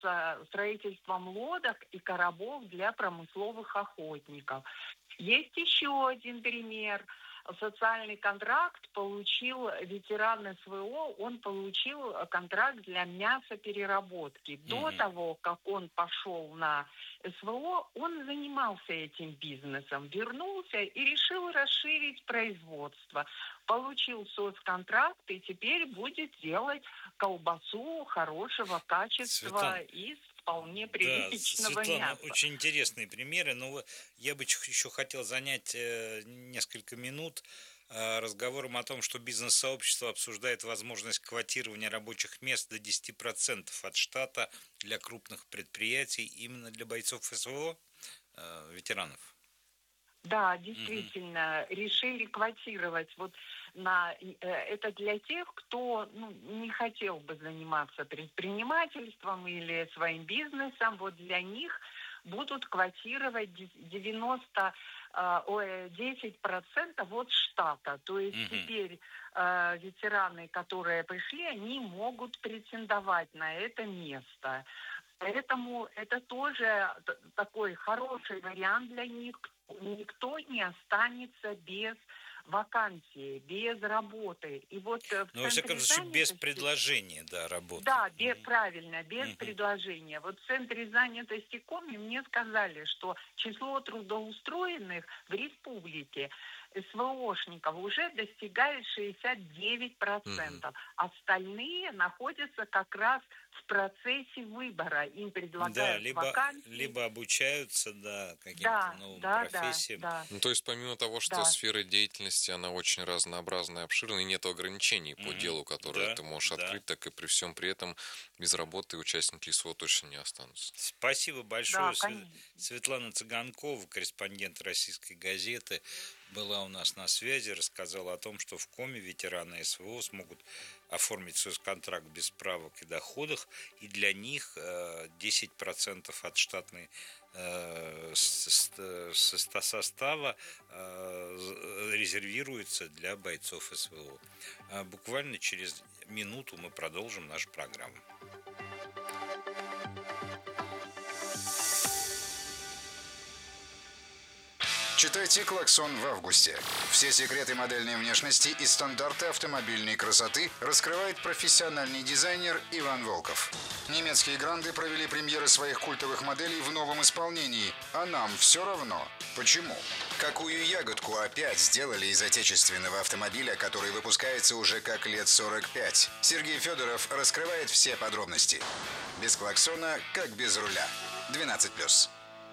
строительством лодок и коробов для промысловых охотников. Есть еще один пример. Социальный контракт получил ветеран СВО, он получил контракт для мясопереработки. До того, как он пошел на СВО, он занимался этим бизнесом, вернулся и решил расширить производство. Получил соцконтракт и теперь будет делать колбасу хорошего качества из вполне приличного Светлана, мяса. очень интересные примеры, но я бы еще хотел занять несколько минут разговором о том, что бизнес-сообщество обсуждает возможность квотирования рабочих мест до 10% от штата для крупных предприятий именно для бойцов СВО, ветеранов. Да, действительно, решили квотировать это для тех, кто не хотел бы заниматься предпринимательством или своим бизнесом. Вот для них будут квотировать 10% от штата. То есть теперь ветераны, которые пришли, они могут претендовать на это место. Поэтому это тоже такой хороший вариант для них. Никто не останется без вакансии, без работы. И вот во всяком случае, без предложения, работы. Да, правильно, без предложения. Вот в Центре занятости Коми мне сказали, что число трудоустроенных в республике СВОшников уже достигает 69%. Остальные находятся как раз в процессе выбора. Им предлагают вакансии. Либо обучаются, каким-то новым профессиям. Да. То есть, помимо того, что сфера деятельности, она очень разнообразная, обширная, и нет ограничений по делу, которое ты можешь открыть, так и при всем при этом без работы участники СВО точно не останутся. Спасибо большое. Светлана Цыганкова, корреспондент «Российской газеты», была у нас на связи, рассказала о том, что в Коми ветераны СВО смогут оформить соцконтракт без справок и доходах, и для них 10% от штатной состава резервируется для бойцов СВО. Буквально через минуту мы продолжим нашу программу. Читайте «Клаксон» в августе. Все секреты модельной внешности и стандарты автомобильной красоты раскрывает профессиональный дизайнер Иван Волков. Немецкие гранды провели премьеры своих культовых моделей в новом исполнении. А нам все равно. Почему? Какую ягодку опять сделали из отечественного автомобиля, который выпускается уже как лет 45? Сергей Федоров раскрывает все подробности. Без клаксона, как без руля. 12+.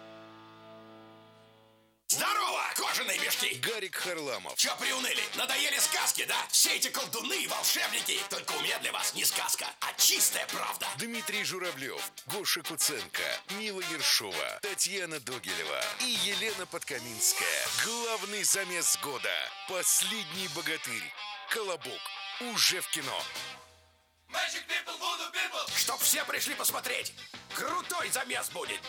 Здорово, кожаные мешки! Гарик Харламов. Чё приуныли? Надоели сказки, да? Все эти колдуны и волшебники. Только у меня для вас не сказка, а чистая правда. Дмитрий Журавлев, Гоша Куценко, Мила Ершова, Татьяна Догилева и Елена Подкаминская. Главный замес года. Последний богатырь. Колобок. Уже в кино. Чтоб все пришли посмотреть. Крутой замес будет.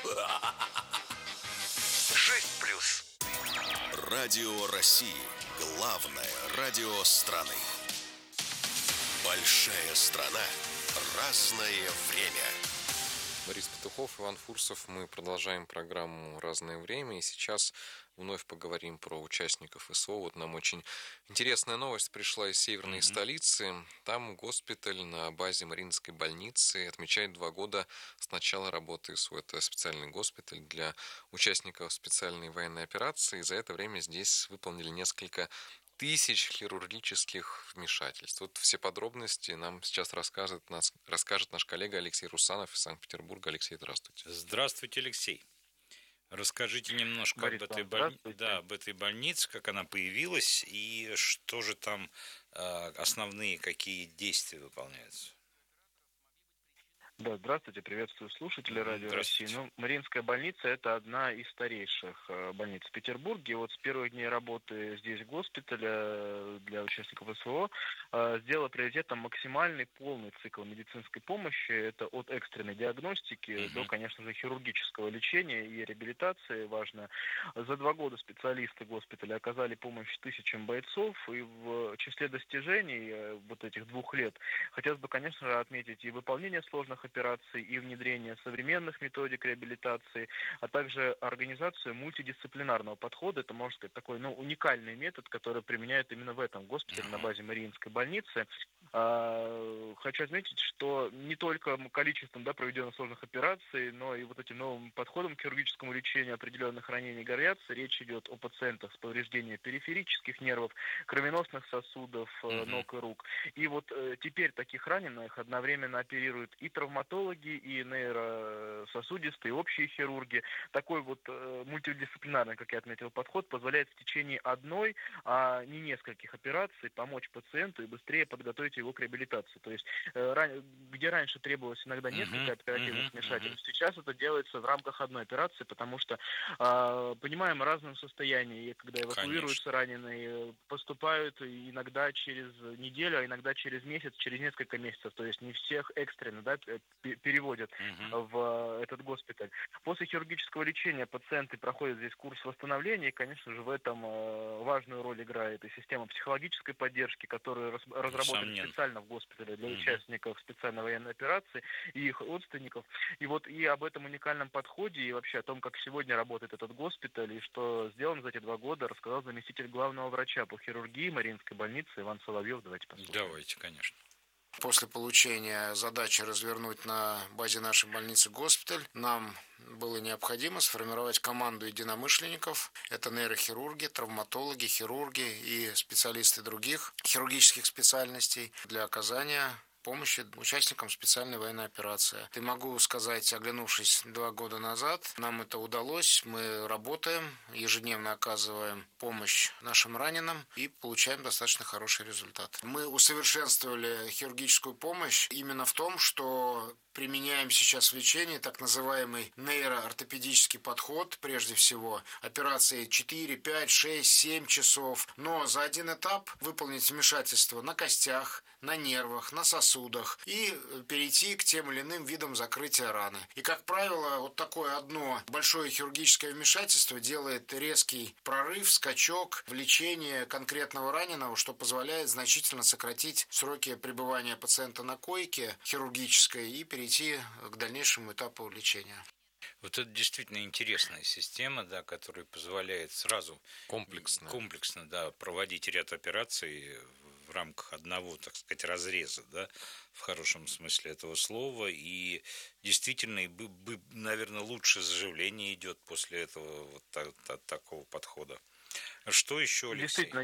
6+. Радио России. Главное радио страны. Большая страна. Разное время. Борис Петухов, Иван Фурсов. Мы продолжаем программу «Разное время». И сейчас вновь поговорим про участников СВО. Вот нам очень интересная новость пришла из северной столицы. Там госпиталь на базе Мариинской больницы отмечает 2 года с начала работы СВО. Это специальный госпиталь для участников специальной военной операции. И за это время здесь выполнили несколько тысяч хирургических вмешательств. Вот все подробности нам сейчас расскажет наш коллега Алексей Русанов из Санкт-Петербурга. Алексей, здравствуйте. Здравствуйте, Алексей. Расскажите немножко об этой больнице, как она появилась и что же там основные какие действия выполняются. Да, здравствуйте, приветствую слушателей Радио России. Мариинская больница – это одна из старейших больниц в Петербурге. Вот с первых дней работы здесь госпиталя для участников СВО сделала приоритетом максимальный полный цикл медицинской помощи. Это от экстренной диагностики до, конечно же, хирургического лечения и реабилитации. Важно. За 2 года специалисты госпиталя оказали помощь тысячам бойцов. И в числе достижений вот этих 2 лет хотелось бы, конечно же, отметить и выполнение сложных операций и внедрение современных методик реабилитации, а также организацию мультидисциплинарного подхода. Это, можно сказать, такой уникальный метод, который применяют именно в этом госпитале на базе Мариинской больницы. Хочу отметить, что не только количеством проведенных сложных операций, но и вот этим новым подходом к хирургическому лечению определенных ранений горячцы. Речь идет о пациентах с повреждением периферических нервов, кровеносных сосудов ног и рук. И вот теперь таких раненых одновременно оперируют и травматологи, и нейрососудистые, и общие хирурги. Такой вот мультидисциплинарный, как я отметил, подход позволяет в течение одной, а не нескольких операций помочь пациенту и быстрее подготовить его к реабилитации. То есть, где раньше требовалось иногда несколько оперативных вмешательств, сейчас это делается в рамках одной операции, потому что понимаем, в разном состоянии, когда эвакуируются раненые, поступают иногда через неделю, а иногда через месяц, через несколько месяцев. То есть не всех экстренно переводят в этот госпиталь. После хирургического лечения пациенты проходят здесь курс восстановления, и, конечно же, в этом важную роль играет и система психологической поддержки, которую разработали специально в госпитале для участников специальной военной операции и их родственников. И вот и об этом уникальном подходе, и вообще о том, как сегодня работает этот госпиталь, и что сделано за эти 2 года, рассказал заместитель главного врача по хирургии Мариинской больницы Иван Соловьев. Давайте послушаем. Давайте, конечно. После получения задачи развернуть на базе нашей больницы госпиталь, нам было необходимо сформировать команду единомышленников. Это нейрохирурги, травматологи, хирурги и специалисты других хирургических специальностей для оказания помощи участникам специальной военной операции. И могу сказать, оглянувшись 2 года назад, нам это удалось. Мы работаем, ежедневно оказываем помощь нашим раненым и получаем достаточно хороший результат. Мы усовершенствовали хирургическую помощь именно в том, что применяем сейчас в лечении так называемый нейроортопедический подход, прежде всего. Операции 4, 5, 6, 7 часов. Но за один этап выполнить вмешательство на костях, на нервах, на сосудах и перейти к тем или иным видам закрытия раны. И, как правило, вот такое одно большое хирургическое вмешательство делает резкий прорыв, скачок в лечении конкретного раненого, что позволяет значительно сократить сроки пребывания пациента на койке хирургической и перейти к дальнейшему этапу лечения. Вот это действительно интересная система, которая позволяет сразу комплексно проводить ряд операций в рамках одного, так сказать, разреза, в хорошем смысле этого слова, и действительно, наверное, лучше заживление идет после этого такого подхода. Что еще, Алексей? Действительно,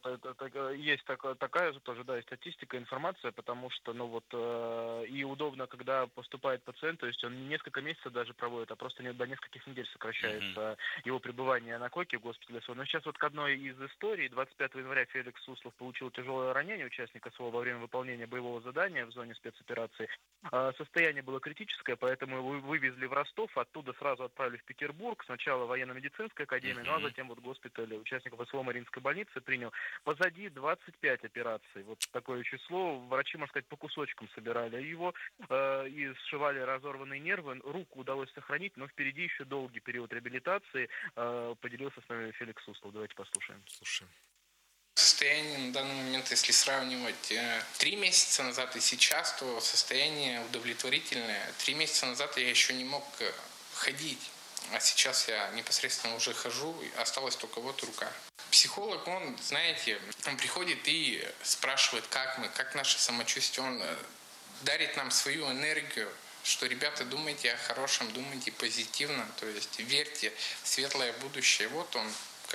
есть такая же тоже, и статистика, информация, потому что, и удобно, когда поступает пациент, то есть он не несколько месяцев даже проводит, а просто до нескольких недель сокращается его пребывание на койке в госпитале. Но сейчас к одной из историй, 25 января Феликс Суслов получил тяжелое ранение участника СВО во время выполнения боевого задания в зоне спецоперации. Состояние было критическое, поэтому его вывезли в Ростов, оттуда сразу отправили в Петербург, сначала военно-медицинская академия, а затем госпиталь участников СВО Мариинской больницы принял. Позади 25 операций. Вот такое число. Врачи, можно сказать, по кусочкам собирали его и сшивали разорванные нервы. Руку удалось сохранить, но впереди еще долгий период реабилитации. Поделился с нами Феликс Суслов. Давайте послушаем. Состояние на данный момент, если сравнивать 3 месяца назад и сейчас, то состояние удовлетворительное. 3 месяца назад я еще не мог ходить. А сейчас я непосредственно уже хожу, осталась только рука. Психолог, он приходит и спрашивает, как мы, как наше самочувствие. Он дарит нам свою энергию, что, ребята, думайте о хорошем, думайте позитивно, то есть верьте в светлое будущее. Вот он,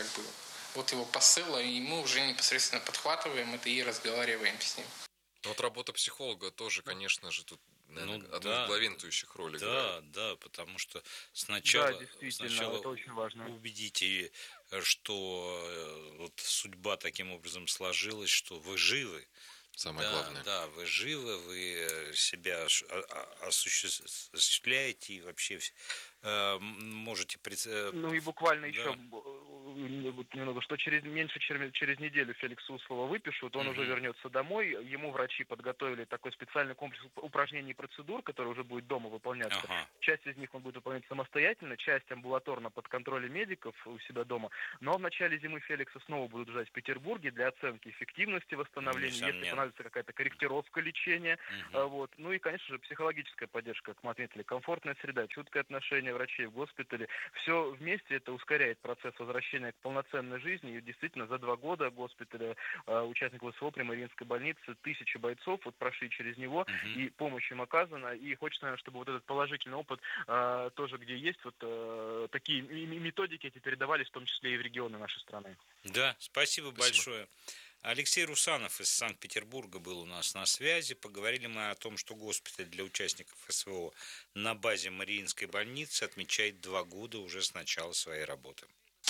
вот его посыл, и мы уже непосредственно подхватываем это и разговариваем с ним. Вот работа психолога тоже, конечно же, тут одну из главенствующих ролей играет. Да, потому что сначала это очень важно. Убедите, что судьба таким образом сложилась, что вы живы. Самое главное. Да, вы живы, вы себя осуществляете, и вообще можете... Ну и буквально да. еще немного, что меньше через неделю Феликса Услова выпишут, он уже вернется домой, ему врачи подготовили такой специальный комплекс упражнений и процедур, который уже будет дома выполняться. Часть из них он будет выполнять самостоятельно, часть амбулаторно под контролем медиков у себя дома, но в начале зимы Феликса снова будут ждать в Петербурге для оценки эффективности восстановления, если понадобится какая-то корректировка лечения, вот. Ну и, конечно же, психологическая поддержка, как мы отметили, комфортная среда, чуткое отношение врачей в госпитале, все вместе это ускоряет процесс возвращения к полноценной жизни. И действительно, за 2 года госпиталя участников СВО при Мариинской больнице 1000 бойцов вот прошли через него, и помощь им оказана. И хочется, наверное, чтобы вот этот положительный опыт тоже, где есть вот такие методики, эти передавались, в том числе и в регионы нашей страны. Да, спасибо большое. Алексей Русанов из Санкт-Петербурга был у нас на связи. Поговорили мы о том, что госпиталь для участников СВО на базе Мариинской больницы отмечает 2 года уже с начала своей работы.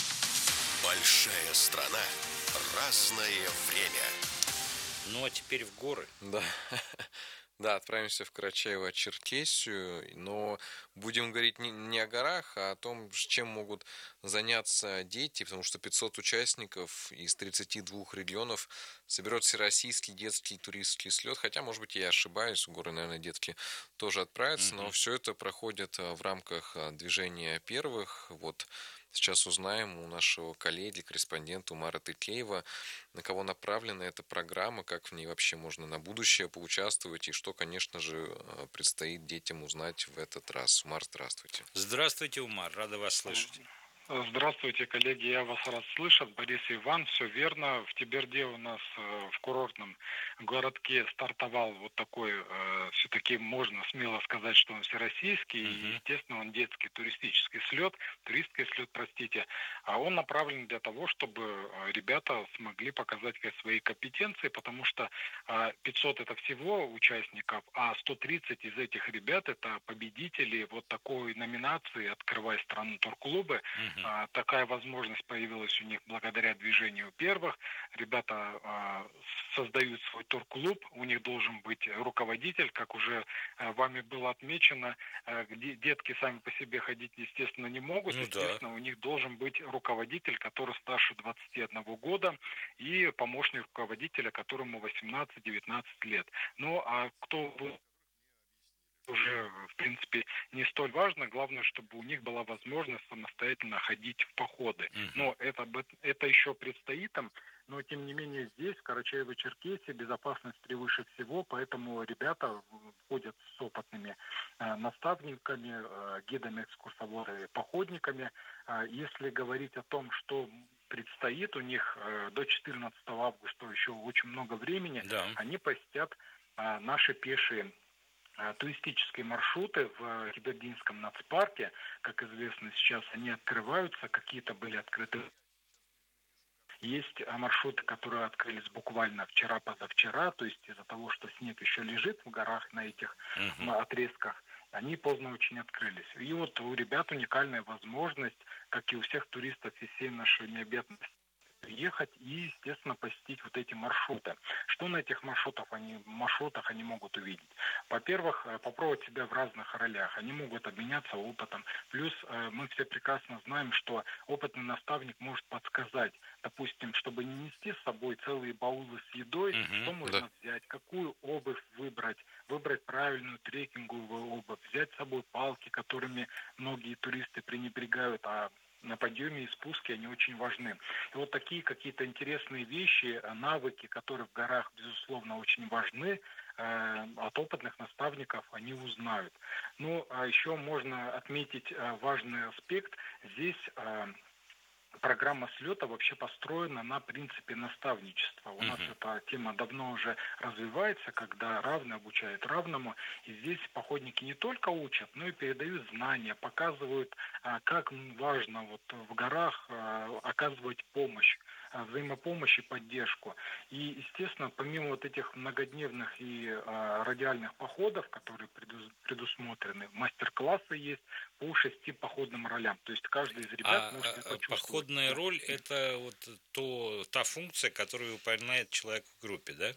Большая страна, разное время. Ну а теперь в горы. Да. Да, отправимся в Карачаево-Черкесию, но будем говорить не о горах, а о том, чем могут заняться дети, потому что 500 участников из 32 регионов соберет всероссийский детский туристский слет, хотя, может быть, я ошибаюсь, в горы, наверное, детки тоже отправятся, но все это проходит в рамках движения первых. Вот сейчас узнаем у нашего коллеги, корреспондента Умара Тытлеева, на кого направлена эта программа, как в ней вообще можно на будущее поучаствовать и что, конечно же, предстоит детям узнать в этот раз. Умар, здравствуйте. Здравствуйте, Умар, рада вас слышать. Здравствуйте, коллеги, я вас рад слышать. Борис и Иван, все верно. В Теберде у нас в курортном городке стартовал вот такой, все-таки можно смело сказать, что он всероссийский, и, естественно, он детский туристический слет, туристский слет, простите. А он направлен для того, чтобы ребята смогли показать свои компетенции, потому что 500 это всего участников, а 130 из этих ребят это победители вот такой номинации «Открывай страну турклубы». Такая возможность появилась у них благодаря движению первых. Ребята создают свой турклуб, у них должен быть руководитель, как уже вами было отмечено. Детки сами по себе ходить, естественно, не могут. Естественно, у них должен быть руководитель, который старше 21 года, и помощник руководителя, которому 18-19 лет. Ну, а кто уже, в принципе, не столь важно. Главное, чтобы у них была возможность самостоятельно ходить в походы. Но это еще предстоит там. Но, тем не менее, здесь, в Карачаево-Черкесии, безопасность превыше всего, поэтому ребята ходят с опытными наставниками, гидами, экскурсоводами, походниками. Если говорить о том, что предстоит у них до 14 августа, еще очень много времени, они посетят наши пешие туристические маршруты в Кибердинском нацпарке. Как известно, сейчас они открываются, какие-то были открыты. Есть маршруты, которые открылись буквально вчера-позавчера, то есть из-за того, что снег еще лежит в горах на этих отрезках, они поздно очень открылись. И вот у ребят уникальная возможность, как и у всех туристов из всей нашей необъятной приехать и, естественно, посетить вот эти маршруты. Что на этих маршрутах они могут увидеть? Во-первых, попробовать себя в разных ролях. Они могут обменяться опытом. Плюс мы все прекрасно знаем, что опытный наставник может подсказать, допустим, чтобы не нести с собой целые баулы с едой, что можно взять, какую обувь выбрать правильную трекинговую обувь, взять с собой палки, которыми многие туристы пренебрегают, а на подъеме и спуске они очень важны. И вот такие какие-то интересные вещи, навыки, которые в горах, безусловно, очень важны, от опытных наставников они узнают. Ну, а еще можно отметить важный аспект. Здесь программа слета вообще построена на принципе наставничества. У нас эта тема давно уже развивается, когда равный обучает равному. И здесь походники не только учат, но и передают знания, показывают, как важно вот в горах оказывать помощь, взаимопомощь и поддержку. И, естественно, помимо вот этих многодневных и радиальных походов, которые предусмотрены, мастер-классы есть по 6 походным ролям. То есть каждый из ребят может это почувствовать. Походная роль – это вот та функция, которую выполняет человек в группе, да?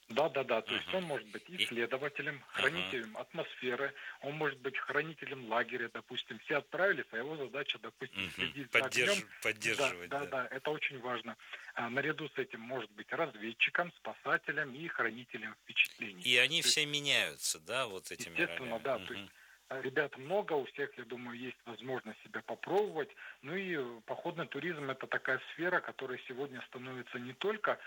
Да. То есть он может быть исследователем, хранителем атмосферы, он может быть хранителем лагеря, допустим. Все отправились, а его задача, допустим, следить за огнем. Поддерживать. Да, это очень важно. Наряду с этим может быть разведчиком, спасателем и хранителем впечатлений. И они все меняются, да, вот этими ролями? Естественно, да. То есть ребят много, у всех, я думаю, есть возможность себя попробовать. Ну и походный туризм – это такая сфера, которая сегодня становится не только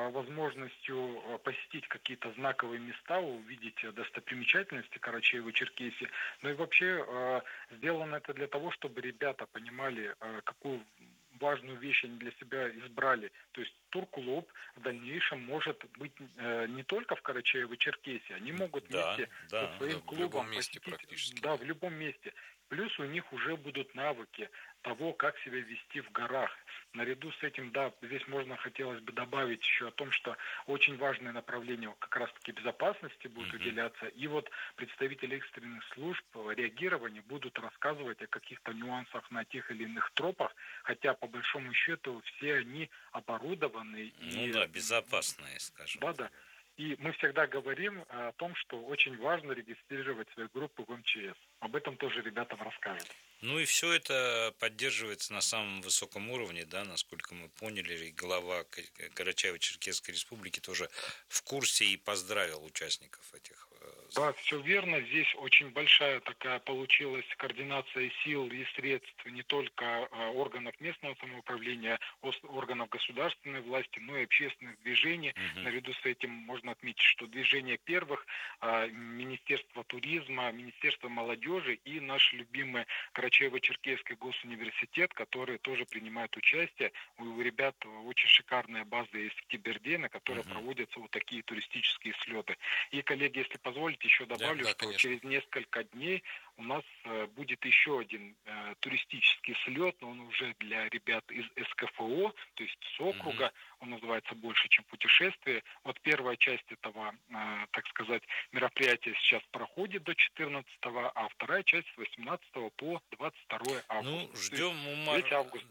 возможностью посетить какие-то знаковые места, увидеть достопримечательности Карачаево-Черкесии, но и вообще сделано это для того, чтобы ребята понимали, какую важную вещь они для себя избрали. То есть турклуб в дальнейшем может быть не только в Карачаево-Черкесии, они могут вместе со своим клубом посетить, в любом месте. Плюс у них уже будут навыки того, как себя вести в горах. Наряду с этим, здесь хотелось бы добавить еще о том, что очень важное направление как раз-таки безопасности будет уделяться. И вот представители экстренных служб реагирования будут рассказывать о каких-то нюансах на тех или иных тропах, хотя по большому счету все они оборудованы. Безопасные, скажем. Да. И мы всегда говорим о том, что очень важно регистрировать свои группы в МЧС. Об этом тоже ребятам расскажут. Ну и все это поддерживается на самом высоком уровне, да, насколько мы поняли, и глава Карачаево-Черкесской республики тоже в курсе и поздравил участников этих. Да, все верно. Здесь очень большая такая получилась координация сил и средств не только органов местного самоуправления, органов государственной власти, но и общественных движений. Наряду с этим можно отметить, что движение первых, Министерство туризма, Министерство молодежи и наш любимый Карачаево-Черкесский госуниверситет, которые тоже принимают участие. У ребят очень шикарная база есть в Киберде, на которой проводятся вот такие туристические слеты. И, коллеги, если позволите, еще добавлю, что конечно. через несколько дней у нас будет еще один туристический слет, но он уже для ребят из СКФО, то есть с округа, он называется «Больше, чем путешествие». Вот первая часть этого, так сказать, мероприятия сейчас проходит до 14-го, а вторая часть с 18 по 22 августа. Ну, ждем, Умар, весь август,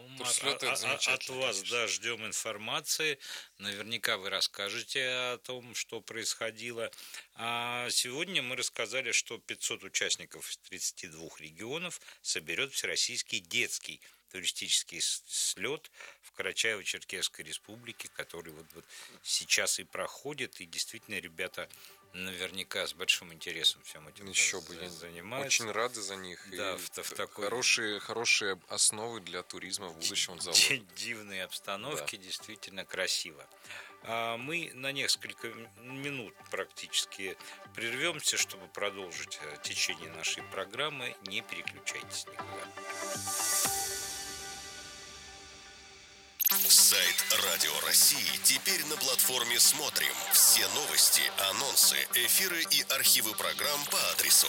от вас, ждем информации. Наверняка вы расскажете о том, что происходило. А сегодня мы рассказали, что 500 участников из 32 регионов соберет Всероссийский детский туристический слет в Карачаево-Черкесской республике, который вот сейчас и проходит, и действительно ребята наверняка с большим интересом всем этим занимаются. Очень рады за них. Да, в такой... хорошие основы для туризма в будущем заводе. Дивные обстановки, действительно красиво. А мы на несколько минут практически прервемся, чтобы продолжить течение нашей программы. Не переключайтесь никуда. Сайт Радио России теперь на платформе «Смотрим». Все новости, анонсы, эфиры и архивы программ по адресу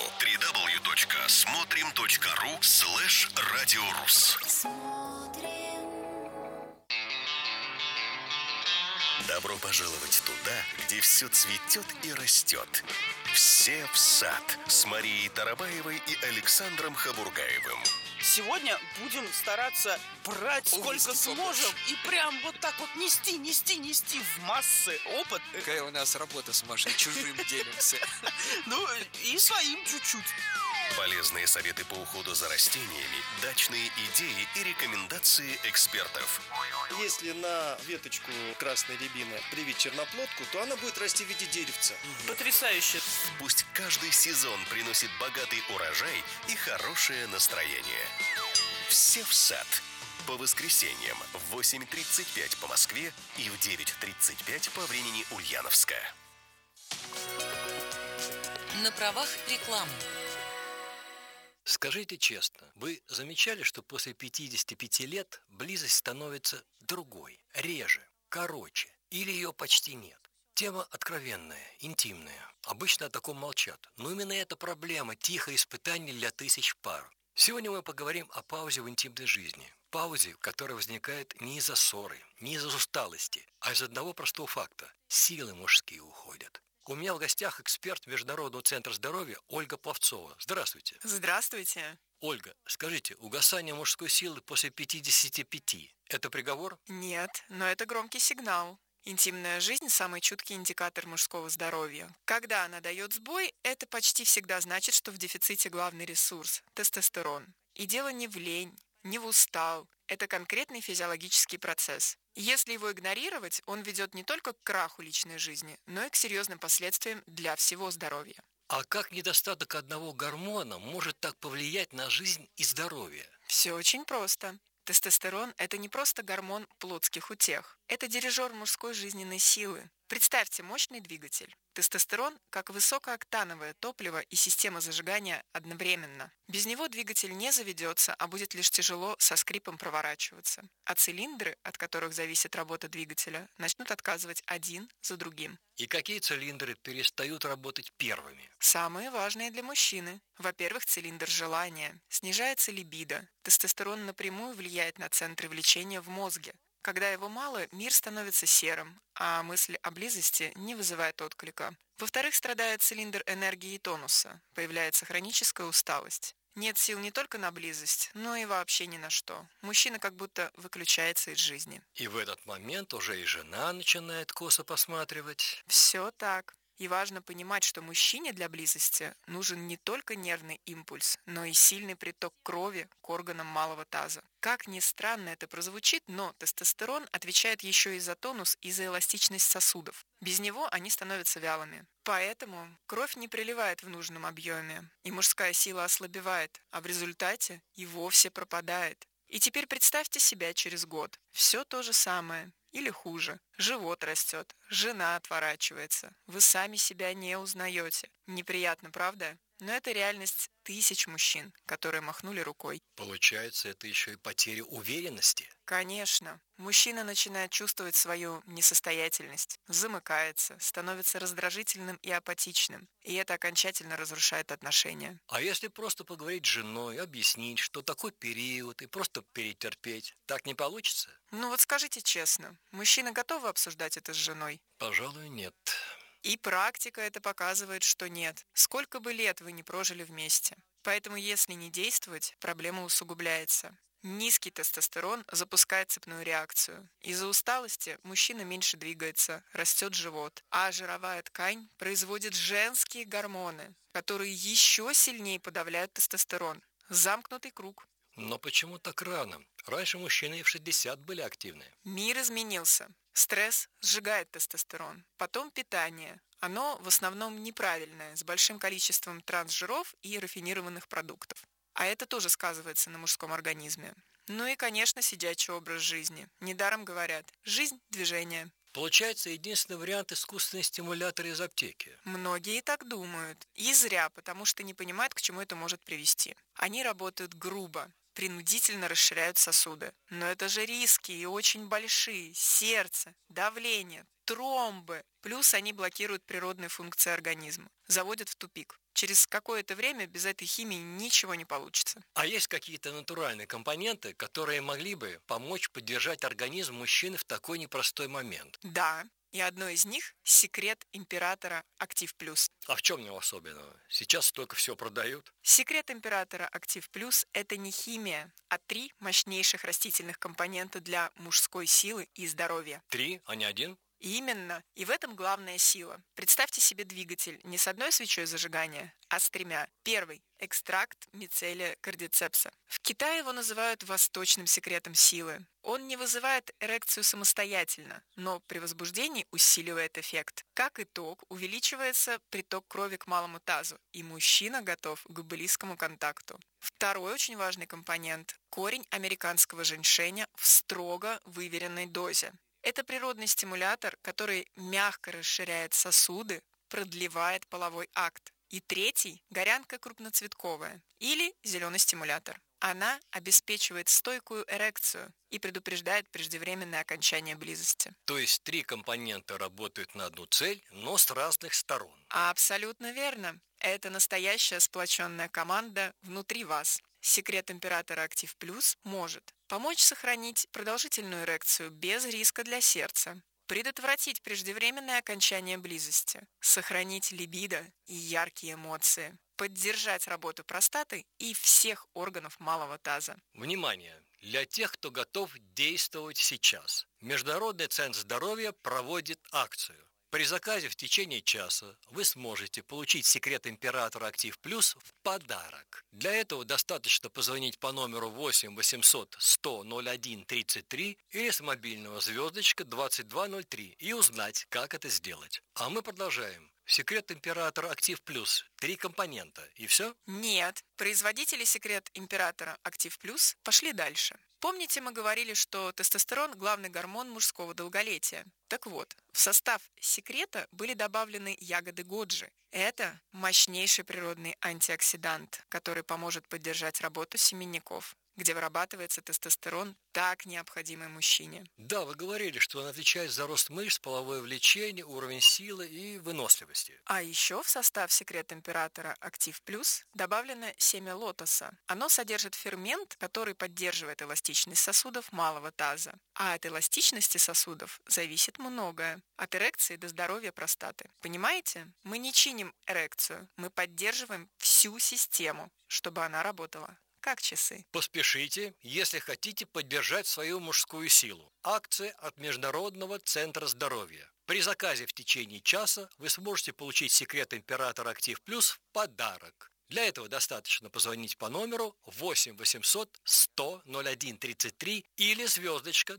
www.смотрим.ру/радиорус. Добро пожаловать туда, где все цветет и растет. Все в сад с Марией Тарабаевой и Александром Хабургаевым. Сегодня будем стараться брать сколько сможем и прям вот так вот нести в массы опыт. Какая у нас работа с Машей, чужим делимся. Ну и своим чуть-чуть. Полезные советы по уходу за растениями, дачные идеи и рекомендации экспертов. Если на веточку красной рябины привить черноплодку, то она будет расти в виде деревца. Потрясающе. Пусть каждый сезон приносит богатый урожай и хорошее настроение. Все в сад. По воскресеньям в 8:35 по Москве и в 9:35 по времени Ульяновска. На правах рекламы. Скажите честно, вы замечали, что после 55 лет близость становится другой, реже, короче, или ее почти нет? Тема откровенная, интимная. Обычно о таком молчат. Но именно эта проблема – тихое испытание для тысяч пар. Сегодня мы поговорим о паузе в интимной жизни. Паузе, которая возникает не из-за ссоры, не из-за усталости, а из одного простого факта – силы мужские уходят. У меня в гостях эксперт Международного центра здоровья Ольга Пловцова. Здравствуйте. Здравствуйте. Ольга, скажите, угасание мужской силы после 55 – это приговор? Нет, но это громкий сигнал. Интимная жизнь – самый чуткий индикатор мужского здоровья. Когда она дает сбой, это почти всегда значит, что в дефиците главный ресурс – тестостерон. И дело не в лень, не в устал. Это конкретный физиологический процесс. Если его игнорировать, он ведет не только к краху личной жизни, но и к серьезным последствиям для всего здоровья. А как недостаток одного гормона может так повлиять на жизнь и здоровье? Все очень просто. Тестостерон – это не просто гормон плотских утех. Это дирижер мужской жизненной силы. Представьте мощный двигатель. Тестостерон – как высокооктановое топливо и система зажигания одновременно. Без него двигатель не заведется, а будет лишь тяжело со скрипом проворачиваться. А цилиндры, от которых зависит работа двигателя, начнут отказывать один за другим. И какие цилиндры перестают работать первыми? Самые важные для мужчины. Во-первых, цилиндр желания. Снижается либидо. Тестостерон напрямую влияет на центры влечения в мозге. Когда его мало, мир становится серым, а мысль о близости не вызывает отклика. Во-вторых, страдает цилиндр энергии и тонуса. Появляется хроническая усталость. Нет сил не только на близость, но и вообще ни на что. Мужчина как будто выключается из жизни. И в этот момент уже и жена начинает косо посматривать. Все так. И важно понимать, что мужчине для близости нужен не только нервный импульс, но и сильный приток крови к органам малого таза. Как ни странно это прозвучит, но тестостерон отвечает еще и за тонус и за эластичность сосудов. Без него они становятся вялыми. Поэтому кровь не приливает в нужном объеме, и мужская сила ослабевает, а в результате и вовсе пропадает. И теперь представьте себя через год. Все то же самое. Или хуже. Живот растет, жена отворачивается. Вы сами себя не узнаете. Неприятно, правда? Но это реальность тысяч мужчин, которые махнули рукой. Получается, это еще и потеря уверенности? Конечно. Мужчина начинает чувствовать свою несостоятельность, замыкается, становится раздражительным и апатичным. И это окончательно разрушает отношения. А если просто поговорить с женой, объяснить, что такой период, и просто перетерпеть, так не получится? Ну вот скажите честно, мужчины готовы обсуждать это с женой? Пожалуй, нет. И практика это показывает, что нет. Сколько бы лет вы не прожили вместе. Поэтому если не действовать, проблема усугубляется. Низкий тестостерон запускает цепную реакцию. Из-за усталости мужчина меньше двигается, растет живот, а жировая ткань производит женские гормоны, которые еще сильнее подавляют тестостерон. Замкнутый круг. Но почему так рано? Раньше мужчины и в 60 были активны. Мир изменился. Стресс сжигает тестостерон. Потом питание. Оно в основном неправильное, с большим количеством трансжиров и рафинированных продуктов. А это тоже сказывается на мужском организме. Ну и, конечно, сидячий образ жизни. Недаром говорят: жизнь – движение. Получается, единственный вариант – искусственный стимулятор из аптеки. Многие так думают. И зря, потому что не понимают, к чему это может привести. Они работают грубо, принудительно расширяют сосуды. Но это же риски и очень большие. Сердце, давление, тромбы. Плюс они блокируют природные функции организма. Заводят в тупик. Через какое-то время без этой химии ничего не получится. А есть какие-то натуральные компоненты, которые могли бы помочь поддержать организм мужчины в такой непростой момент? Да, и одно из них – секрет императора Актив Плюс. А в чем его особенного? Сейчас столько всего продают. Секрет императора Актив Плюс – это не химия, а 3 мощнейших растительных компонента для мужской силы и здоровья. 3, а не 1? Именно. И в этом главная сила. Представьте себе двигатель не с одной свечой зажигания, а с 3. Первый – экстракт мицелия кардицепса. В Китае его называют восточным секретом силы. Он не вызывает эрекцию самостоятельно, но при возбуждении усиливает эффект. Как итог, увеличивается приток крови к малому тазу, и мужчина готов к близкому контакту. Второй очень важный компонент – корень американского женьшеня в строго выверенной дозе. Это природный стимулятор, который мягко расширяет сосуды, продлевает половой акт. И 3 – горянка крупноцветковая или зеленый стимулятор. Она обеспечивает стойкую эрекцию и предупреждает преждевременное окончание близости. То есть 3 компонента работают на одну цель, но с разных сторон. Абсолютно верно. Это настоящая сплоченная команда внутри вас. Секрет императора Актив Плюс может помочь сохранить продолжительную эрекцию без риска для сердца, предотвратить преждевременное окончание близости, сохранить либидо и яркие эмоции, поддержать работу простаты и всех органов малого таза. Внимание! для тех, кто готов действовать сейчас. Международный центр здоровья проводит акцию. При заказе в течение часа вы сможете получить секрет императора Актив Плюс в подарок. Для этого достаточно позвонить по номеру 8 800 100 01 33 или с мобильного звездочка 2203 и узнать, как это сделать. А мы продолжаем. Секрет императора Актив Плюс. 3 компонента. И все? Нет. Производители секрет императора Актив Плюс пошли дальше. Помните, мы говорили, что тестостерон – главный гормон мужского долголетия? Так вот, в состав секрета были добавлены ягоды годжи. Это мощнейший природный антиоксидант, который поможет поддержать работу семенников, где вырабатывается тестостерон, так необходимый мужчине. Да, вы говорили, что он отвечает за рост мышц, половое влечение, уровень силы и выносливости. А еще в состав секрет императора Актив Плюс добавлено семя лотоса. Оно содержит фермент, который поддерживает эластичность сосудов малого таза. А от эластичности сосудов зависит многое. От эрекции до здоровья простаты. Понимаете? Мы не чиним эрекцию, мы поддерживаем всю систему, чтобы она работала как часы. Поспешите, если хотите поддержать свою мужскую силу. Акция от Международного центра здоровья. При заказе в течение часа вы сможете получить секрет императора Актив Плюс в подарок. Для этого достаточно позвонить по номеру 8 800 100 01 33 или звездочка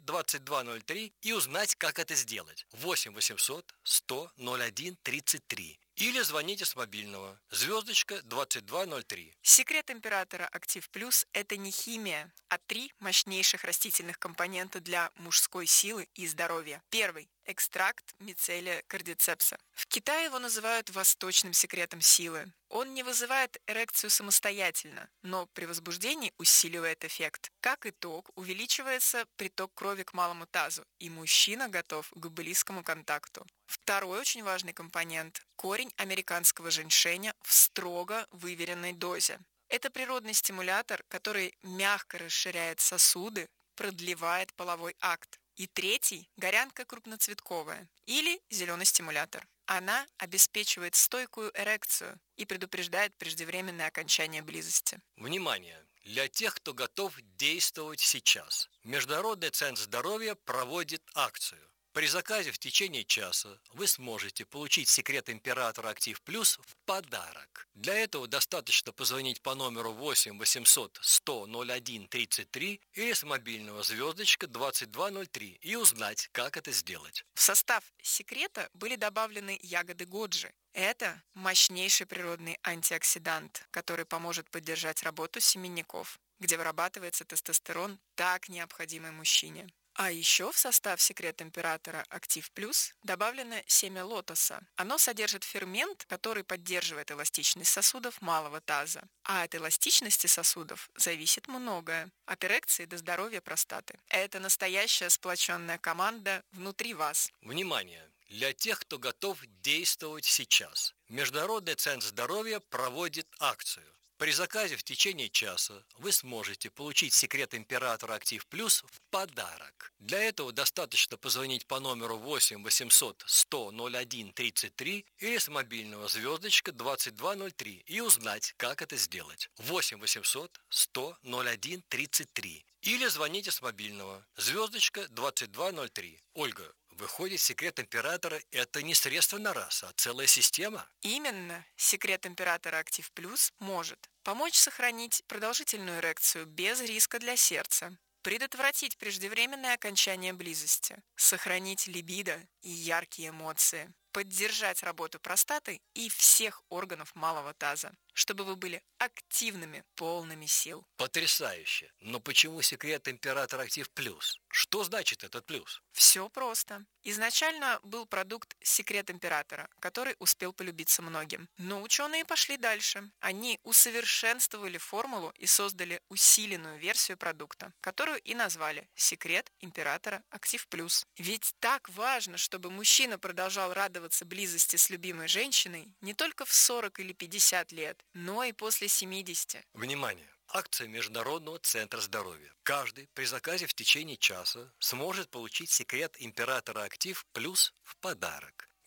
2203 и узнать, как это сделать. 8 800 100 01 33. Или звоните с мобильного. Звездочка 2203. Секрет императора Актив Плюс – это не химия, а 3 мощнейших растительных компонента для мужской силы и здоровья. Первый – экстракт мицелия кардицепса. В Китае его называют восточным секретом силы. Он не вызывает эрекцию самостоятельно, но при возбуждении усиливает эффект. Как итог, увеличивается приток крови к малому тазу, и мужчина готов к близкому контакту. Второй очень важный компонент – корень американского женьшеня в строго выверенной дозе. Это природный стимулятор, который мягко расширяет сосуды, продлевает половой акт. И третий – горянка крупноцветковая или зеленый стимулятор. Она обеспечивает стойкую эрекцию и предупреждает преждевременное окончание близости. Внимание! Для тех, кто готов действовать сейчас. Международный центр здоровья проводит акцию. При заказе в течение часа вы сможете получить секрет императора Актив Плюс в подарок. Для этого достаточно позвонить по номеру 8 800 100 01 33 или с мобильного звездочка 2203 и узнать, как это сделать. В состав секрета были добавлены ягоды годжи. Это мощнейший природный антиоксидант, который поможет поддержать работу семенников, где вырабатывается тестостерон, так необходимый мужчине. А еще в состав секрет императора Актив Плюс добавлено семя лотоса. Оно содержит фермент, который поддерживает эластичность сосудов малого таза. А от эластичности сосудов зависит многое. От эрекции до здоровья простаты. Это настоящая сплоченная команда внутри вас. Внимание! Для тех, кто готов действовать сейчас. Международный центр здоровья проводит акцию. При заказе в течение часа вы сможете получить секрет императора Актив Плюс в подарок. Для этого достаточно позвонить по номеру 8 800 100 01 33 или с мобильного звездочка 2203 и узнать, как это сделать. 8 800 100 01 33 или звоните с мобильного звездочка 2203. Ольга, выходит, секрет императора – это не средство на раз, а целая система? Именно. Секрет императора Актив Плюс может помочь сохранить продолжительную эрекцию без риска для сердца, предотвратить преждевременное окончание близости, сохранить либидо и яркие эмоции, поддержать работу простаты и всех органов малого таза, чтобы вы были активными, полными сил. Потрясающе! Но почему секрет императора Актив Плюс? Что значит этот плюс? Все просто. Изначально был продукт «Секрет императора», который успел полюбиться многим. Но ученые пошли дальше. Они усовершенствовали формулу и создали усиленную версию продукта, которую и назвали «Секрет императора Актив Плюс». Ведь так важно, чтобы мужчина продолжал радоваться близости с любимой женщиной не только в 40 или 50 лет, но и после 70. Внимание! Акция Международного центра здоровья. Каждый при заказе в течение часа сможет получить секрет императора Актив Плюс в подарок.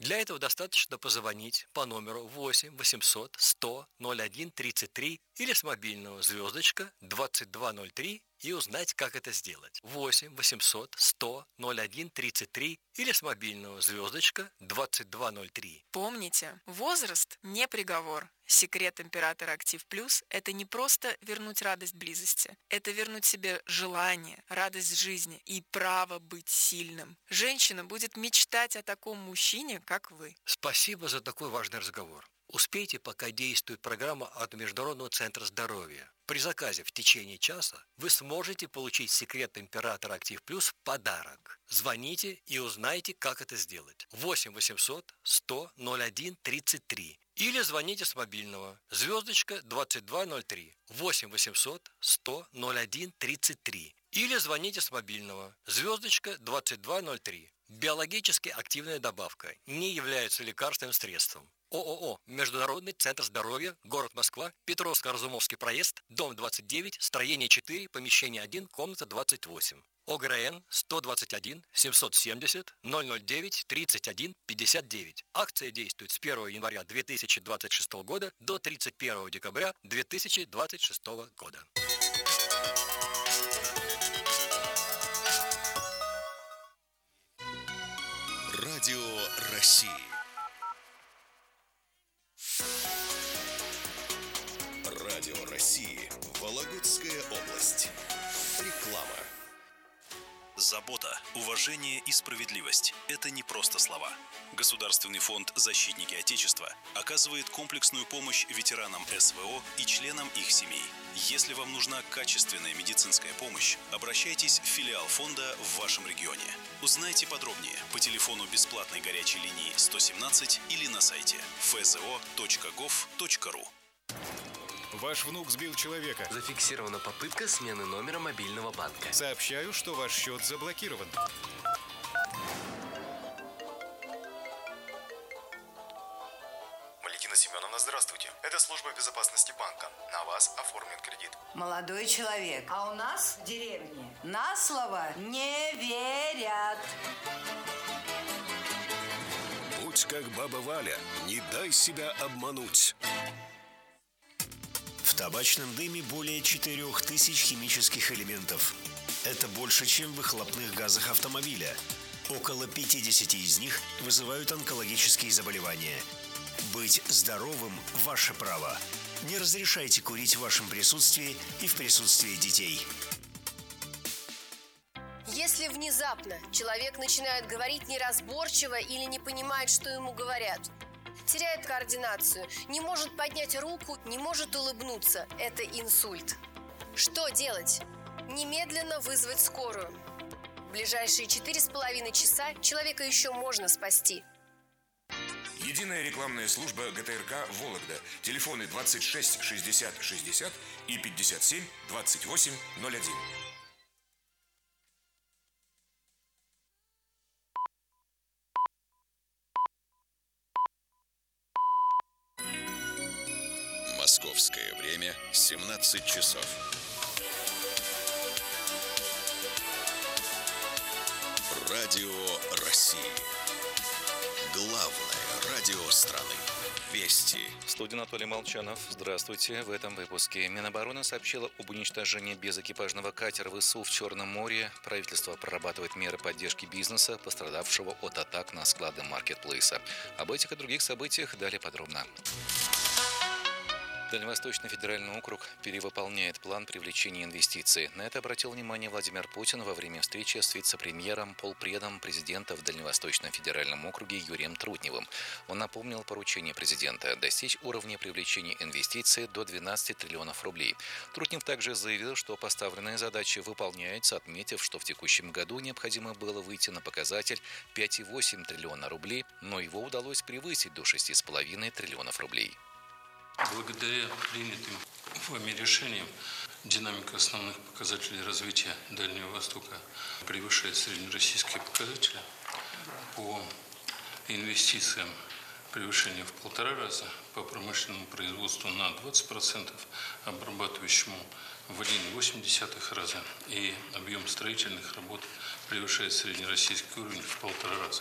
Для этого достаточно позвонить по номеру 8 800 100 01 33 или с мобильного звездочка 2203 и узнать, как это сделать. 8 800 100 01 33 или с мобильного звездочка 2203. Помните, возраст не приговор. Секрет Императора Актив Плюс – это не просто вернуть радость близости, это вернуть себе желание, радость жизни и право быть сильным. Женщина будет мечтать о таком мужчине, как вы. Спасибо за такой важный разговор. Успейте, пока действует программа от Международного центра здоровья. При заказе в течение часа вы сможете получить секрет Императора Актив Плюс в подарок. Звоните и узнайте, как это сделать. 8 800 100 01 33 или звоните с мобильного звездочка 2203. 8 800 100 01 33 или звоните с мобильного звездочка 2203. Биологически активная добавка не является лекарственным средством. ООО «Международный центр здоровья», город Москва, Петровско-Разумовский проезд, дом 29, строение 4, помещение 1, комната 28. ОГРН 121 770 009 31 59. Акция действует с 1 января 2026 года до 31 декабря 2026 года. Радио России. Радио России. Вологодская область. Реклама. Забота, уважение и справедливость – это не просто слова. Государственный фонд «Защитники Отечества» оказывает комплексную помощь ветеранам СВО и членам их семей. Если вам нужна качественная медицинская помощь, обращайтесь в филиал фонда в вашем регионе. Узнайте подробнее по телефону бесплатной горячей линии 117 или на сайте fzo.gov.ru. Ваш внук сбил человека. Зафиксирована попытка смены номера мобильного банка. Сообщаю, что ваш счет заблокирован. Валентина Семеновна, здравствуйте. Это служба безопасности банка. На вас оформлен кредит. Молодой человек, а у нас в деревне на слово не верят. Будь как баба Валя, не дай себя обмануть. В табачном дыме более 4000 химических элементов. Это больше, чем в выхлопных газах автомобиля. Около 50 из них вызывают онкологические заболевания. Быть здоровым – ваше право. Не разрешайте курить в вашем присутствии и в присутствии детей. Если внезапно человек начинает говорить неразборчиво или не понимает, что ему говорят, теряет координацию, не может поднять руку, не может улыбнуться. Это инсульт. Что делать? Немедленно вызвать скорую. В ближайшие 4,5 часа человека еще можно спасти. Единая рекламная служба ГТРК «Вологда». Телефоны 26 60 60 и 57 28 01. Московское время 17 часов. Радио России. Главное радио страны. Вести. В студии Анатолий Молчанов. Здравствуйте. В этом выпуске Минобороны сообщила об уничтожении безэкипажного катера ВСУ в Черном море. Правительство прорабатывает меры поддержки бизнеса, пострадавшего от атак на склады маркетплейса. Об этих и других событиях далее подробно. Дальневосточный федеральный округ перевыполняет план привлечения инвестиций. На это обратил внимание Владимир Путин во время встречи с вице-премьером, полпредом президента в Дальневосточном федеральном округе Юрием Трутневым. Он напомнил поручение президента достичь уровня привлечения инвестиций до 12 триллионов рублей. Трутнев также заявил, что поставленные задачи выполняются, отметив, что в текущем году необходимо было выйти на показатель 5,8 триллиона рублей, но его удалось превысить до 6,5 триллионов рублей. Благодаря принятым вами решениям динамика основных показателей развития Дальнего Востока превышает среднероссийские показатели. По инвестициям превышение в 1,5 раза, по промышленному производству на 20%, обрабатывающему в 1,8 раза, и объем строительных работ превышает среднероссийский уровень в 1,5 раза.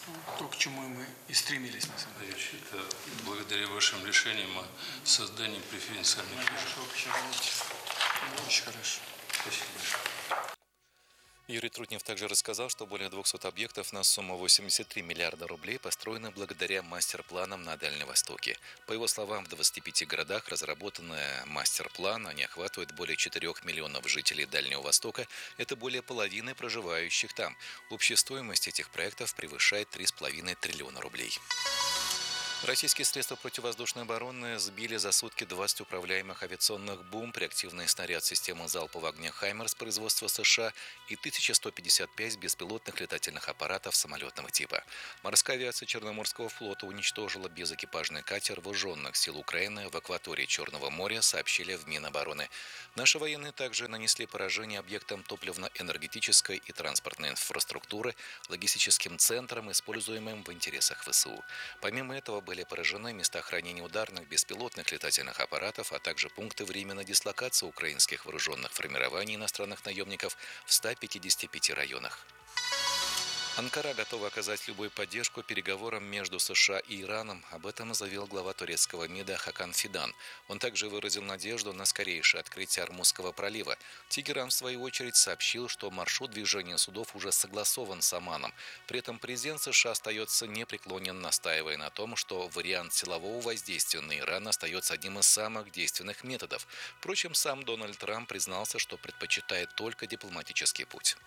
То, к чему мы и стремились, на самом деле. Это благодаря вашим решениям о создании преференциальных режимов. Очень хорошо. Спасибо большое. Юрий Трутнев также рассказал, что более 200 объектов на сумму 83 миллиарда рублей построены благодаря мастер-планам на Дальнем Востоке. По его словам, в 25 городах разработаны мастер-план, они охватывают более 4 миллионов жителей Дальнего Востока, это более половины проживающих там. Общая стоимость этих проектов превышает 3,5 триллиона рублей. Российские средства противовоздушной обороны сбили за сутки 20 управляемых авиационных бомб, реактивный снаряд системы залпового огня «Хаймерс» производства США и 1155 беспилотных летательных аппаратов самолетного типа. Морская авиация Черноморского флота уничтожила безэкипажный катер вооруженных сил Украины в акватории Черного моря, сообщили в Минобороны. Наши военные также нанесли поражение объектам топливно-энергетической и транспортной инфраструктуры, логистическим центрам, используемым в интересах ВСУ. Помимо этого были поражены места хранения ударных беспилотных летательных аппаратов, а также пункты временной дислокации украинских вооруженных формирований иностранных наемников в 155 районах. Анкара готова оказать любую поддержку переговорам между США и Ираном. Об этом заявил глава турецкого МИДа Хакан Фидан. Он также выразил надежду на скорейшее открытие Ормузского пролива. Тегеран, в свою очередь, сообщил, что маршрут движения судов уже согласован с Оманом. При этом президент США остается непреклонен, настаивая на том, что вариант силового воздействия на Иран остается одним из самых действенных методов. Впрочем, сам Дональд Трамп признался, что предпочитает только дипломатический путь.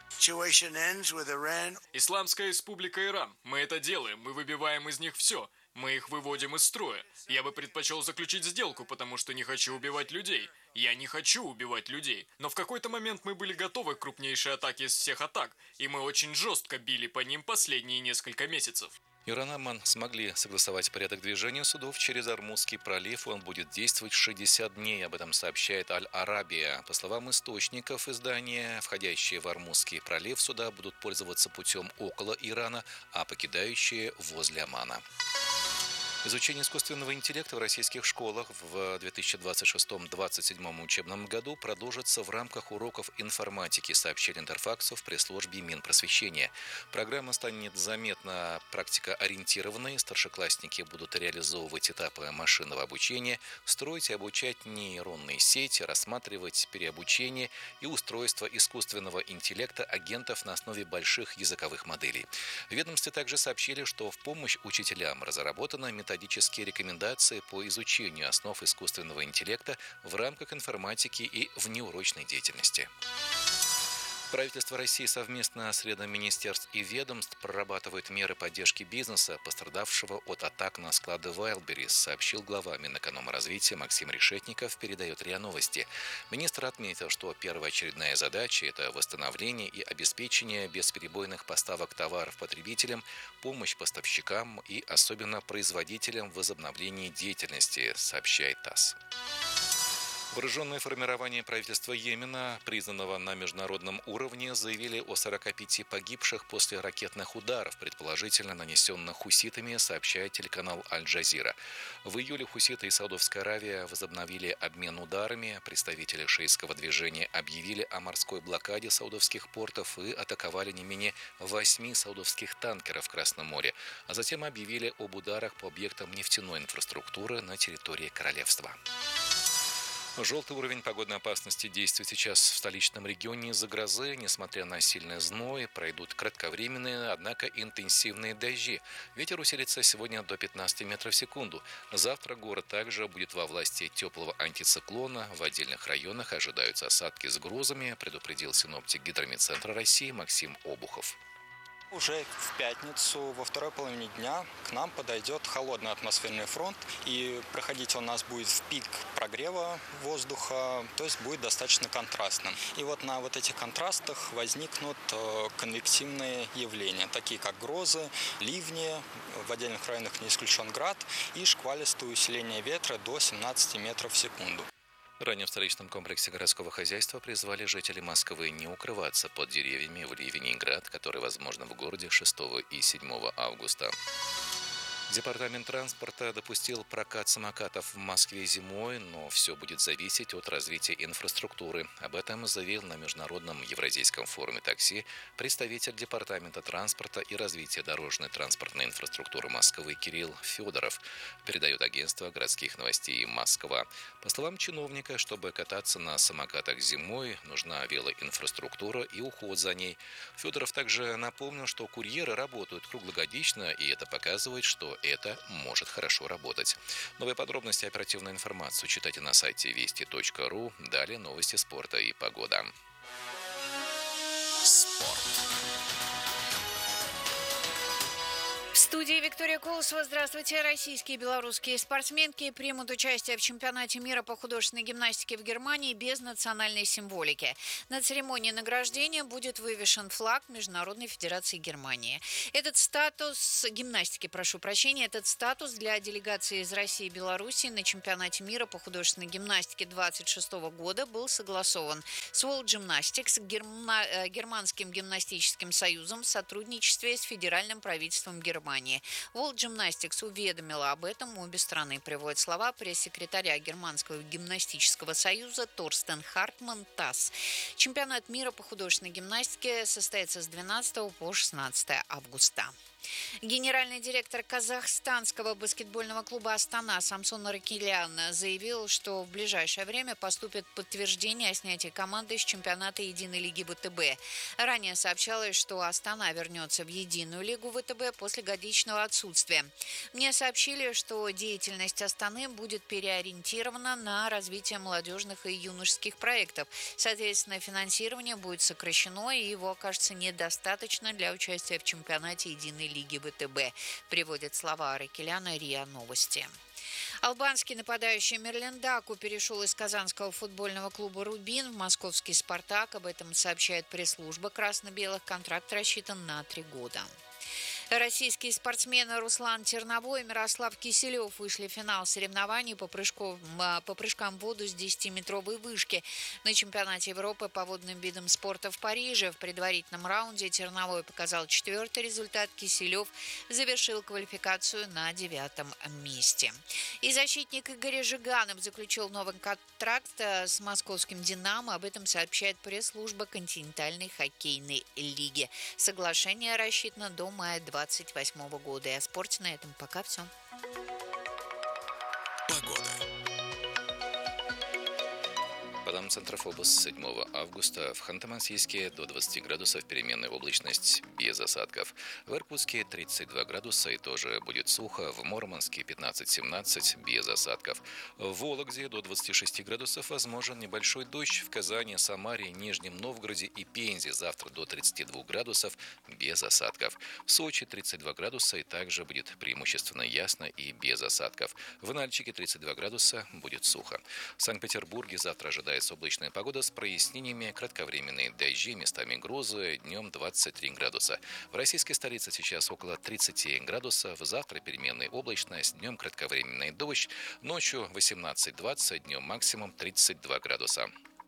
Исламская республика Иран. Мы это делаем, мы выбиваем из них все. Мы их выводим из строя. Я бы предпочел заключить сделку, потому что не хочу убивать людей. Я не хочу убивать людей. Но в какой-то момент мы были готовы к крупнейшей атаке из всех атак, и мы очень жестко били по ним последние несколько месяцев. Иран и Оман смогли согласовать порядок движения судов через Ормузский пролив. Он будет действовать 60 дней. Об этом сообщает Аль-Арабия. По словам источников издания, входящие в Ормузский пролив суда будут пользоваться путем около Ирана, а покидающие возле Омана. Изучение искусственного интеллекта в российских школах в 2026-2027 учебном году продолжится в рамках уроков информатики, сообщили Интерфаксу в пресс-службе Минпросвещения. Программа станет заметно практикоориентированной. Старшеклассники будут реализовывать этапы машинного обучения, строить и обучать нейронные сети, рассматривать переобучение и устройство искусственного интеллекта агентов на основе больших языковых моделей. В ведомстве также сообщили, что в помощь учителям разработана методические рекомендации по изучению основ искусственного интеллекта в рамках информатики и внеурочной деятельности. Правительство России совместно с рядом министерств и ведомств прорабатывает меры поддержки бизнеса, пострадавшего от атак на склады Wildberries, сообщил глава Минэкономразвития Максим Решетников, передает РИА Новости. Министр отметил, что первоочередная задача – это восстановление и обеспечение бесперебойных поставок товаров потребителям, помощь поставщикам и особенно производителям в возобновлении деятельности, сообщает ТАСС. Вооруженные формирования правительства Йемена, признанного на международном уровне, заявили о 45 погибших после ракетных ударов, предположительно нанесенных хуситами, сообщает телеканал Аль-Джазира. В июле хуситы и Саудовская Аравия возобновили обмен ударами. Представители шиитского движения объявили о морской блокаде саудовских портов и атаковали не менее 8 саудовских танкеров в Красном море, а затем объявили об ударах по объектам нефтяной инфраструктуры на территории королевства. Желтый уровень погодной опасности действует сейчас в столичном регионе из-за грозы. Несмотря на сильный зной, пройдут кратковременные, однако интенсивные дожди. Ветер усилится сегодня до 15 метров в секунду. Завтра город также будет во власти теплого антициклона. В отдельных районах ожидаются осадки с грозами, предупредил синоптик Гидрометцентра России Максим Обухов. Уже в пятницу во второй половине дня к нам подойдет холодный атмосферный фронт, и проходить он у нас будет в пик прогрева воздуха, то есть будет достаточно контрастным. И вот на вот этих контрастах возникнут конвективные явления, такие как грозы, ливни, в отдельных районах не исключен град, и шквалистое усиление ветра до 17 метров в секунду. Ранее в столичном комплексе городского хозяйства призвали жителей Москвы не укрываться под деревьями в ливень и град, который возможно в городе 6 и 7 августа. Департамент транспорта допустил прокат самокатов в Москве зимой, но все будет зависеть от развития инфраструктуры. Об этом заявил на Международном Евразийском форуме такси представитель Департамента транспорта и развития дорожной транспортной инфраструктуры Москвы Кирилл Федоров, передает агентство городских новостей «Москва». По словам чиновника, чтобы кататься на самокатах зимой, нужна велоинфраструктура и уход за ней. Федоров также напомнил, что курьеры работают круглогодично, и это показывает, что это может хорошо работать. Новые подробности и оперативную информацию читайте на сайте вести.ру. Далее новости спорта и погода. Спорт. В студии Виктория Колосова. Здравствуйте. Российские и белорусские спортсменки примут участие в чемпионате мира по художественной гимнастике в Германии без национальной символики. На церемонии награждения будет вывешен флаг Международной Федерации Германии. Этот статус для делегации из России и Беларуси на чемпионате мира по художественной гимнастике 2026 года был согласован с World Gymnastics, Германским гимнастическим союзом в сотрудничестве с федеральным правительством Германии. World Gymnastics уведомила об этом обе страны, приводят слова пресс-секретаря Германского гимнастического союза Торстен Хартман ТАСС. Чемпионат мира по художественной гимнастике состоится с 12 по 16 августа. Генеральный директор казахстанского баскетбольного клуба «Астана» Самсон Аракелян заявил, что в ближайшее время поступит подтверждение о снятии команды с чемпионата Единой лиги ВТБ. Ранее сообщалось, что «Астана» вернется в Единую лигу ВТБ после годичного отсутствия. Мне сообщили, что деятельность «Астаны» будет переориентирована на развитие молодежных и юношеских проектов. Соответственно, финансирование будет сокращено, и его окажется недостаточно для участия в чемпионате Единой лиги ВТБ, приводит слова Аракеляна РИА Новости. Албанский нападающий Мерлен Даку перешел из казанского футбольного клуба «Рубин» в московский «Спартак». Об этом сообщает пресс-служба красно-белых. Контракт рассчитан на 3 года. Российские спортсмены Руслан Терновой и Мирослав Киселев вышли в финал соревнований по прыжкам в воду с 10-метровой вышки на чемпионате Европы по водным видам спорта в Париже. В предварительном раунде Терновой показал 4-й результат, Киселев завершил квалификацию на 9-м месте. И защитник Игорь Жиганов заключил новый контракт с московским «Динамо». Об этом сообщает пресс-служба континентальной хоккейной лиги. Соглашение рассчитано до мая 2028 года. И о спорте на этом пока все. Погода. По данным Центрофоба, с 7 августа в Ханты-Мансийске до 20 градусов переменная облачность без осадков. В Иркутске 32 градуса и тоже будет сухо. В Мурманске 15-17 без осадков. В Вологде до 26 градусов возможен небольшой дождь. В Казани, Самаре, Нижнем Новгороде и Пензе завтра до 32 градусов без осадков. В Сочи 32 градуса и также будет преимущественно ясно и без осадков. В Нальчике 32 градуса, будет сухо. В Санкт-Петербурге завтра ожидается облачная погода с прояснениями, кратковременные дожди, местами грозы, днем 23 градуса. В российской столице сейчас около 30 градусов, завтра переменная облачность, днем кратковременный дождь, ночью 18-20, днем максимум 32 градуса.